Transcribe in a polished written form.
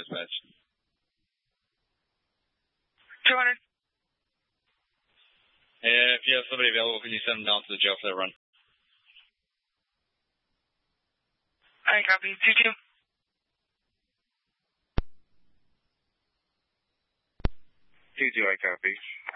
dispatch. 200. If you have somebody available, can you send them down to the jail for that run? I copy. 2-2. 2-2, I copy.